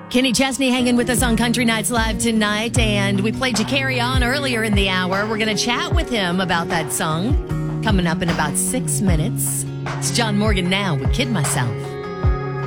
Kenny Chesney hanging with us on Country Nights Live tonight, and we played you Carry On earlier in the hour. We're going to chat with him about that song coming up in about 6 minutes. It's John Morgan now with Kid Myself.